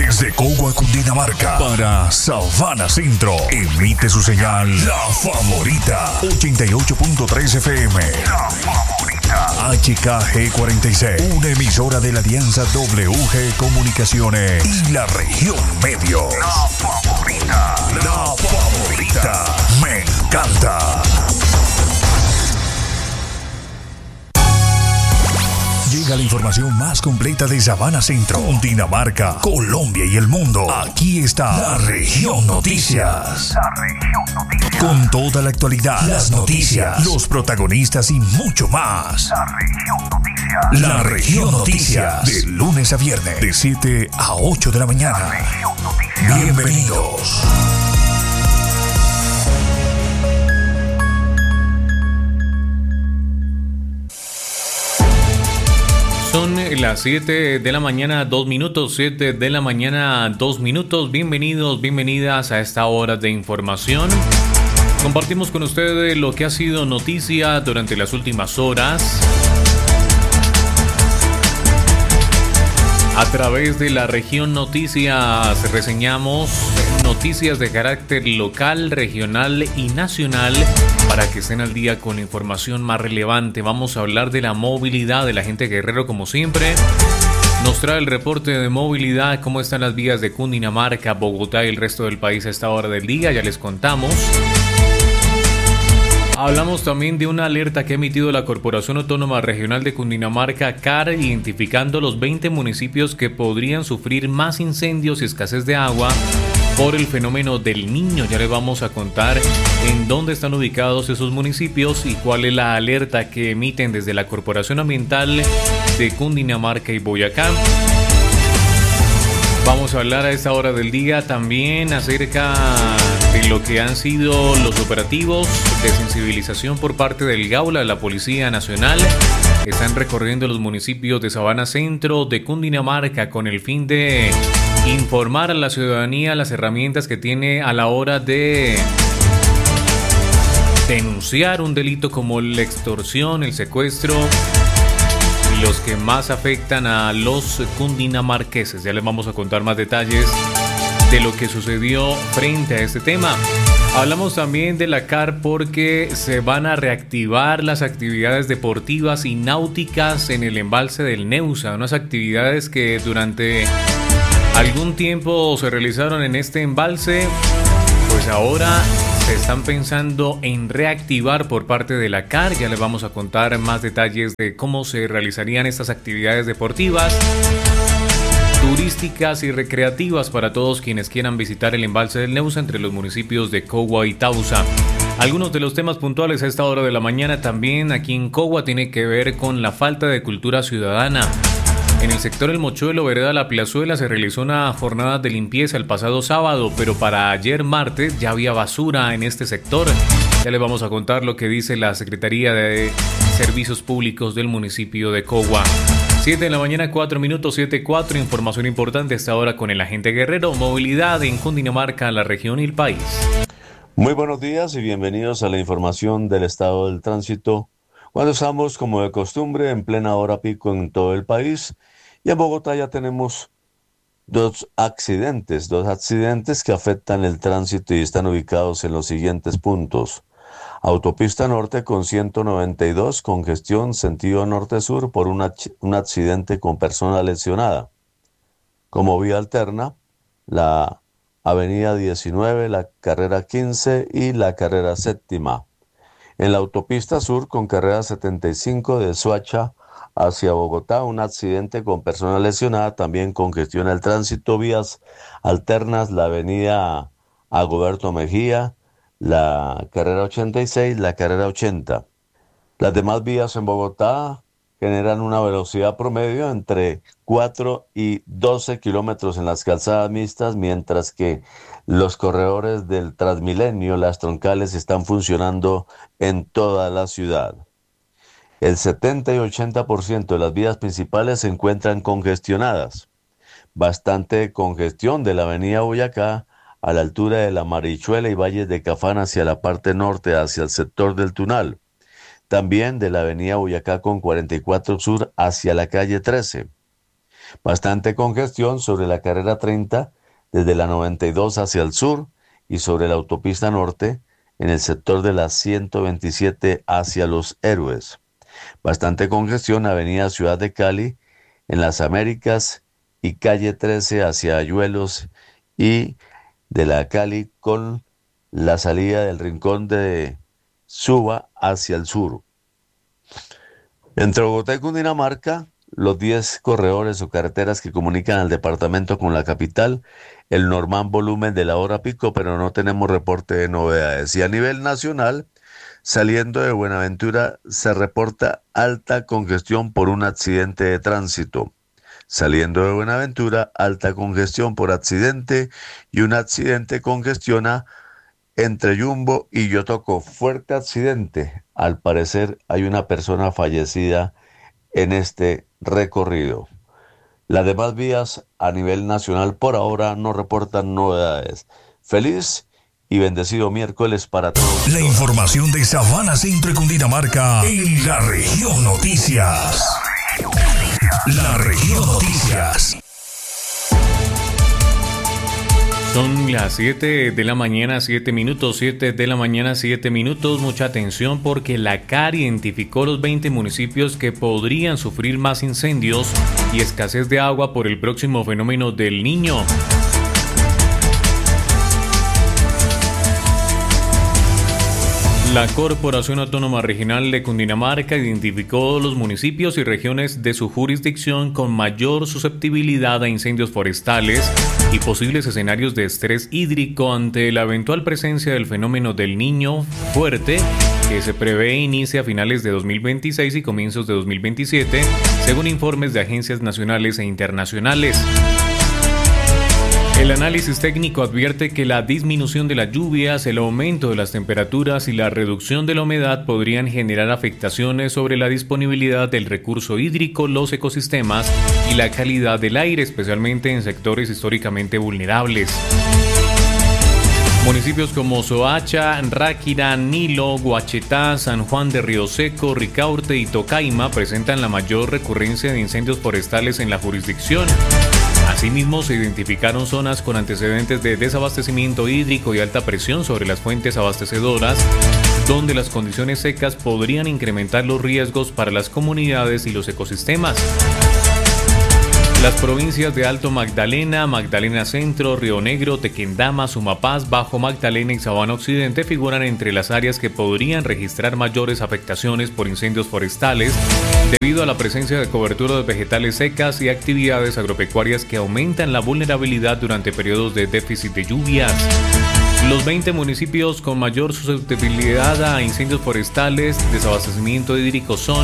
Desde Cogua, Cundinamarca, para Sabana Centro, emite su señal La Favorita, 88.3 FM. La Favorita. HKG46, una emisora de la Alianza WG Comunicaciones y la Región Medio. La Favorita. La Favorita. Me encanta. Llega la información más completa de Sabana Centro, Cundinamarca, Colombia y el mundo. Aquí está La Región Noticias. La Región Noticias. Con toda la actualidad, las noticias, los protagonistas y mucho más. La Región Noticias. La Región Noticias. De lunes a viernes, de 7 a 8 de la mañana. La Región Noticias. Bienvenidos. Son las 7 de la mañana, 2 minutos, 7 de la mañana, 2 minutos. Bienvenidos, bienvenidas a esta hora de información. Compartimos con ustedes lo que ha sido noticia durante las últimas horas. A través de la Región Noticias reseñamos noticias de carácter local, regional y nacional para que estén al día con información más relevante. Vamos a hablar de la movilidad de la gente Guerrero como siempre. Nos trae el reporte de movilidad, cómo están las vías de Cundinamarca, Bogotá y el resto del país a esta hora del día, ya les contamos. Hablamos también de una alerta que ha emitido la Corporación Autónoma Regional de Cundinamarca, CAR, identificando los 20 municipios que podrían sufrir más incendios y escasez de agua por el fenómeno del Niño. Ya les vamos a contar en dónde están ubicados esos municipios y cuál es la alerta que emiten desde la Corporación Ambiental de Cundinamarca y Boyacá. Vamos a hablar a esta hora del día también acerca de lo que han sido los operativos de sensibilización por parte del Gaula de la Policía Nacional. Están recorriendo los municipios de Sabana Centro, de Cundinamarca, con el fin de informar a la ciudadanía las herramientas que tiene a la hora de denunciar un delito como la extorsión, el secuestro, los que más afectan a los cundinamarqueses. Ya les vamos a contar más detalles de lo que sucedió frente a este tema. Hablamos también de la CAR porque se van a reactivar las actividades deportivas y náuticas en el embalse del Neusa, unas actividades que durante algún tiempo se realizaron en este embalse, pues ahora se están pensando en reactivar por parte de la CAR. Ya les vamos a contar más detalles de cómo se realizarían estas actividades deportivas, turísticas y recreativas para todos quienes quieran visitar el embalse del Neusa entre los municipios de Cogua y Tausa. Algunos de los temas puntuales a esta hora de la mañana también aquí en Cogua tiene que ver con la falta de cultura ciudadana. En el sector El Mochuelo, vereda La Plazuela, se realizó una jornada de limpieza el pasado sábado, pero para ayer martes ya había basura en este sector. Ya les vamos a contar lo que dice la Secretaría de Servicios Públicos del municipio de Cogua. 7 de la mañana, 4 minutos, 7:04. Información importante hasta ahora con el agente Guerrero. Movilidad en Cundinamarca, la región y el país. Muy buenos días y bienvenidos a la información del estado del tránsito, cuando estamos, como de costumbre, en plena hora pico en todo el país. Y en Bogotá ya tenemos dos accidentes que afectan el tránsito y están ubicados en los siguientes puntos. Autopista Norte con 192, congestión sentido norte-sur por un accidente con persona lesionada. Como vía alterna, la avenida 19, la carrera 15 y la carrera séptima. En la autopista sur con carrera 75 de Soacha hacia Bogotá, un accidente con persona lesionada, también congestiona el tránsito. Vías alternas, la avenida Agoberto Mejía, la carrera 86, la carrera 80. Las demás vías en Bogotá generan una velocidad promedio entre 4 y 12 kilómetros en las calzadas mixtas, mientras que los corredores del Transmilenio, las troncales, están funcionando en toda la ciudad. El 70 y 80% de las vías principales se encuentran congestionadas. Bastante congestión de la avenida Boyacá a la altura de la Marichuela y Valles de Cafán hacia la parte norte, hacia el sector del Tunal. También de la avenida Boyacá con 44 Sur hacia la calle 13. Bastante congestión sobre la carrera 30 desde la 92 hacia el sur y sobre la autopista norte en el sector de la 127 hacia Los Héroes. Bastante congestión avenida Ciudad de Cali en las Américas y calle 13 hacia Ayuelos y de la Cali con la salida del Rincón de Suba hacia el sur. Entre Bogotá y Cundinamarca, los 10 corredores o carreteras que comunican al departamento con la capital, el normal volumen de la hora pico, pero no tenemos reporte de novedades. Y a nivel nacional, saliendo de Buenaventura, se reporta alta congestión por un accidente de tránsito. Saliendo de Buenaventura, alta congestión por accidente y un accidente congestiona entre Yumbo y Yotoco. Fuerte accidente. Al parecer hay una persona fallecida en este recorrido. Las demás vías a nivel nacional por ahora no reportan novedades. Feliz y bendecido miércoles para todos. La información de Sabana Centro y Cundinamarca en la región Noticias. La región Noticias. Son las 7 de la mañana, 7 minutos, 7 de la mañana, 7 minutos. Mucha atención porque la CAR identificó los 20 municipios que podrían sufrir más incendios y escasez de agua por el próximo fenómeno del Niño. La Corporación Autónoma Regional de Cundinamarca identificó los municipios y regiones de su jurisdicción con mayor susceptibilidad a incendios forestales y posibles escenarios de estrés hídrico ante la eventual presencia del fenómeno del Niño fuerte que se prevé inicia a finales de 2026 y comienzos de 2027, según informes de agencias nacionales e internacionales. El análisis técnico advierte que la disminución de las lluvias, el aumento de las temperaturas y la reducción de la humedad podrían generar afectaciones sobre la disponibilidad del recurso hídrico, los ecosistemas y la calidad del aire, especialmente en sectores históricamente vulnerables. Municipios como Soacha, Ráquira, Nilo, Guachetá, San Juan de Río Seco, Ricaurte y Tocaima presentan la mayor recurrencia de incendios forestales en la jurisdicción. Asimismo, se identificaron zonas con antecedentes de desabastecimiento hídrico y alta presión sobre las fuentes abastecedoras, donde las condiciones secas podrían incrementar los riesgos para las comunidades y los ecosistemas. Las provincias de Alto Magdalena, Magdalena Centro, Río Negro, Tequendama, Sumapaz, Bajo Magdalena y Sabana Occidente figuran entre las áreas que podrían registrar mayores afectaciones por incendios forestales debido a la presencia de coberturas vegetales secas y actividades agropecuarias que aumentan la vulnerabilidad durante periodos de déficit de lluvias. Los 20 municipios con mayor susceptibilidad a incendios forestales, desabastecimiento hídrico son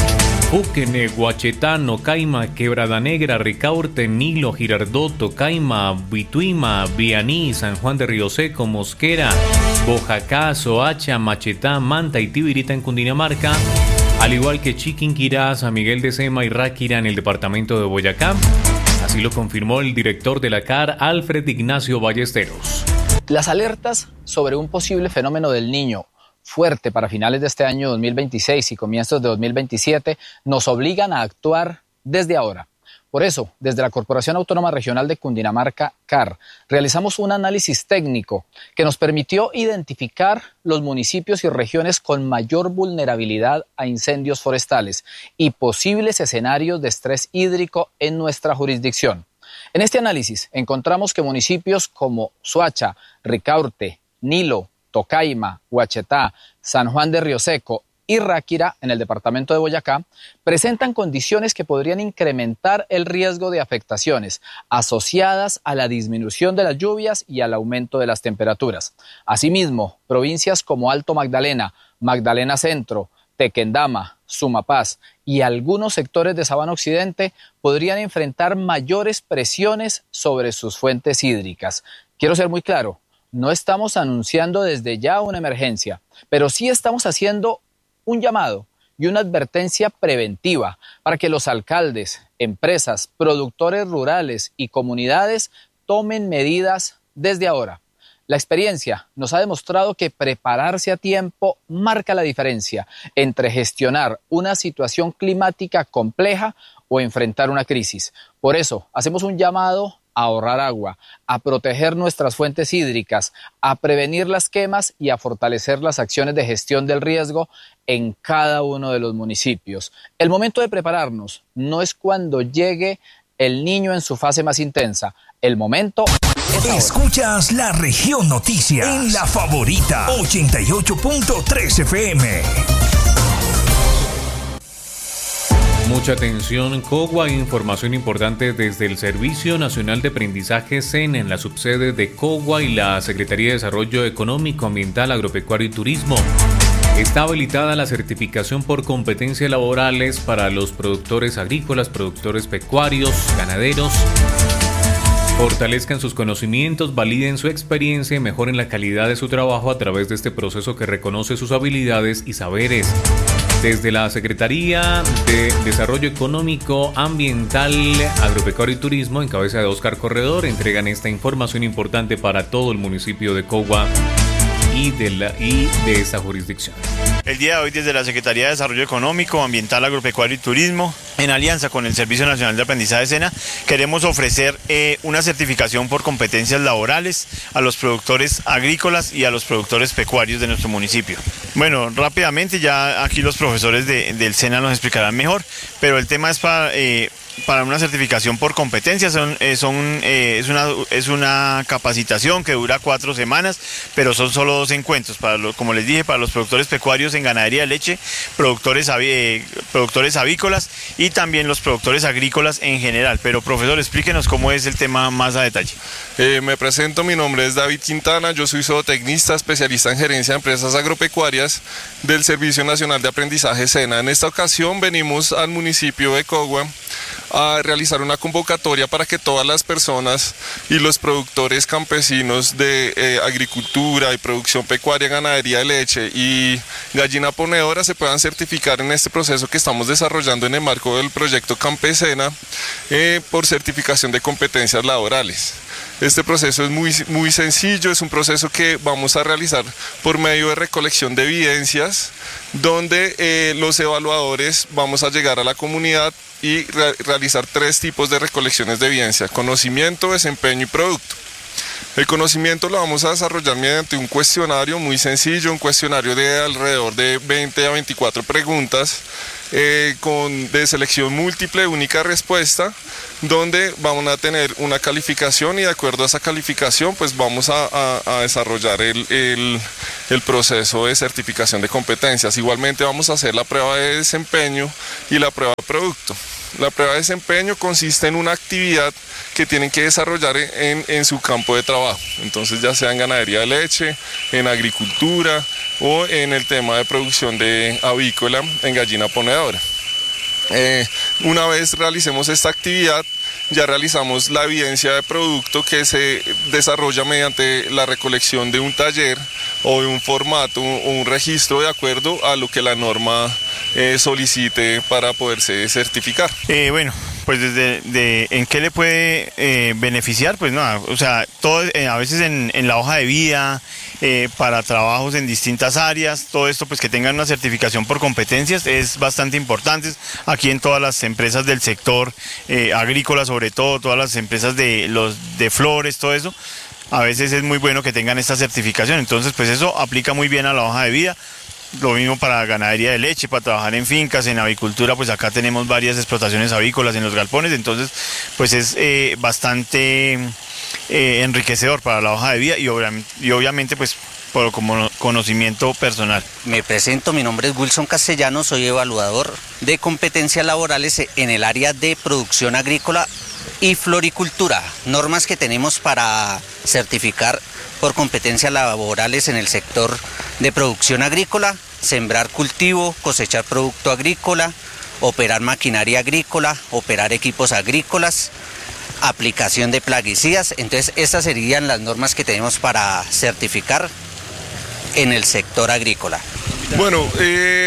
Uquene, Guachetá, Nocaima, Quebrada Negra, Ricaurte, Nilo, Girardot, Tocaima, Bituima, Vianí, San Juan de Río Seco, Mosquera, Bojacá, Soacha, Machetá, Manta y Tibirita en Cundinamarca, al igual que Chiquinquirá, San Miguel de Sema y Ráquira en el departamento de Boyacá. Así lo confirmó el director de la CAR, Alfred Ignacio Ballesteros. Las alertas sobre un posible fenómeno del Niño fuerte para finales de este año 2026 y comienzos de 2027 nos obligan a actuar desde ahora. Por eso, desde la Corporación Autónoma Regional de Cundinamarca, CAR, realizamos un análisis técnico que nos permitió identificar los municipios y regiones con mayor vulnerabilidad a incendios forestales y posibles escenarios de estrés hídrico en nuestra jurisdicción. En este análisis encontramos que municipios como Soacha, Ricaurte, Nilo, Tocaima, Guachetá, San Juan de Río Seco y Ráquira, en el departamento de Boyacá, presentan condiciones que podrían incrementar el riesgo de afectaciones asociadas a la disminución de las lluvias y al aumento de las temperaturas. Asimismo, provincias como Alto Magdalena, Magdalena Centro, Tequendama, Sumapaz y algunos sectores de Sabana Occidente podrían enfrentar mayores presiones sobre sus fuentes hídricas. Quiero ser muy claro. No estamos anunciando desde ya una emergencia, pero sí estamos haciendo un llamado y una advertencia preventiva para que los alcaldes, empresas, productores rurales y comunidades tomen medidas desde ahora. La experiencia nos ha demostrado que prepararse a tiempo marca la diferencia entre gestionar una situación climática compleja o enfrentar una crisis. Por eso, hacemos un llamado a ahorrar agua, a proteger nuestras fuentes hídricas, a prevenir las quemas y a fortalecer las acciones de gestión del riesgo en cada uno de los municipios. El momento de prepararnos no es cuando llegue el niño en su fase más intensa. El momento es ahora. Escuchas La Región Noticias en La Favorita 88.3 FM. Mucha atención, Cogua, información importante desde el Servicio Nacional de Aprendizaje SENA en la subsede de Cogua y la Secretaría de Desarrollo Económico, Ambiental, Agropecuario y Turismo. Está habilitada la certificación por competencias laborales para los productores agrícolas, productores pecuarios, ganaderos. Fortalezcan sus conocimientos, validen su experiencia y mejoren la calidad de su trabajo a través de este proceso que reconoce sus habilidades y saberes. Desde la Secretaría de Desarrollo Económico, Ambiental, Agropecuario y Turismo, en cabeza de Óscar Corredor, entregan esta información importante para todo el municipio de Cogua y de esta jurisdicción. El día de hoy, desde la Secretaría de Desarrollo Económico, Ambiental, Agropecuario y Turismo, en alianza con el Servicio Nacional de Aprendizaje SENA, queremos ofrecer una certificación por competencias laborales a los productores agrícolas y a los productores pecuarios de nuestro municipio. Bueno, rápidamente, ya aquí los profesores del SENA nos explicarán mejor, pero el tema es para una certificación por competencias, es una capacitación que dura 4 semanas, pero son solo 2 encuentros, como les dije, para los productores pecuarios en ganadería de leche, productores avícolas y también los productores agrícolas en general. Pero profesor, explíquenos cómo es el tema más a detalle. Me presento, mi nombre es David Quintana, yo soy zootecnista, especialista en gerencia de empresas agropecuarias del Servicio Nacional de Aprendizaje SENA. En esta ocasión venimos al municipio de Cogua a realizar una convocatoria para que todas las personas y los productores campesinos de agricultura y producción pecuaria, ganadería de leche y gallina ponedora se puedan certificar en este proceso que estamos desarrollando en el marco del proyecto Campesena por certificación de competencias laborales. Este proceso es muy sencillo, es un proceso que vamos a realizar por medio de recolección de evidencias, donde los evaluadores vamos a llegar a la comunidad y realizar 3 tipos de recolecciones de evidencia: conocimiento, desempeño y producto. El conocimiento lo vamos a desarrollar mediante un cuestionario muy sencillo, un cuestionario de alrededor de 20 a 24 preguntas de selección múltiple, única respuesta, donde vamos a tener una calificación y de acuerdo a esa calificación pues vamos a desarrollar el proceso de certificación de competencias. Igualmente vamos a hacer la prueba de desempeño y la prueba de producto. La prueba de desempeño consiste en una actividad que tienen que desarrollar en su campo de trabajo, entonces ya sea en ganadería de leche, en agricultura o en el tema de producción de avícola en gallina ponedora. Una vez realicemos esta actividad, ya realizamos la evidencia de producto que se desarrolla mediante la recolección de un taller o de un formato o un registro de acuerdo a lo que la norma solicite para poderse certificar. Bueno, pues ¿en qué le puede beneficiar? Pues nada, o sea, todo a veces en la hoja de vida, para trabajos en distintas áreas, todo esto pues que tengan una certificación por competencias es bastante importante. Aquí en todas las empresas del sector agrícola, sobre todo, todas las empresas de flores, todo eso, a veces es muy bueno que tengan esta certificación. Entonces pues eso aplica muy bien a la hoja de vida. Lo mismo para ganadería de leche, para trabajar en fincas, en avicultura, pues acá tenemos varias explotaciones avícolas en los galpones, entonces pues es bastante enriquecedor para la hoja de vida y obviamente pues como conocimiento personal. Me presento, mi nombre es Wilson Castellanos, soy evaluador de competencias laborales en el área de producción agrícola y floricultura, normas que tenemos para certificar por competencias laborales en el sector de producción agrícola: sembrar cultivo, cosechar producto agrícola, operar maquinaria agrícola, operar equipos agrícolas, aplicación de plaguicidas. Entonces estas serían las normas que tenemos para certificar en el sector agrícola. Bueno,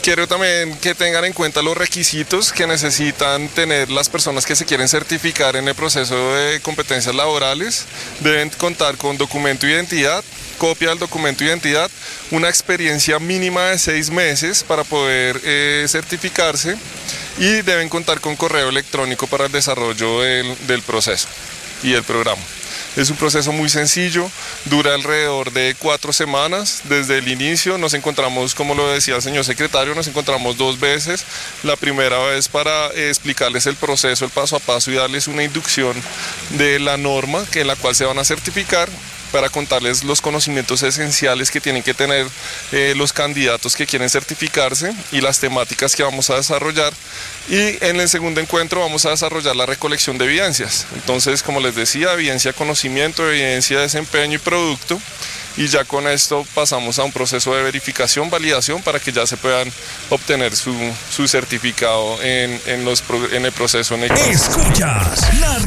Quiero también que tengan en cuenta los requisitos que necesitan tener las personas que se quieren certificar en el proceso de competencias laborales. Deben contar con documento de identidad, copia del documento de identidad, una experiencia mínima de 6 meses para poder certificarse y deben contar con correo electrónico para el desarrollo del proceso y del programa. Es un proceso muy sencillo, dura alrededor de 4 semanas. Desde el inicio nos encontramos, como lo decía el señor secretario, nos encontramos 2 veces. La primera vez para explicarles el proceso, el paso a paso y darles una inducción de la norma en la cual se van a certificar, para contarles los conocimientos esenciales que tienen que tener los candidatos que quieren certificarse y las temáticas que vamos a desarrollar. Y en el segundo encuentro vamos a desarrollar la recolección de evidencias. Entonces, como les decía, evidencia de conocimiento, evidencia de desempeño y producto. Y ya con esto pasamos a un proceso de verificación, validación, para que ya se puedan obtener su certificado en el proceso en el que... Escuchas la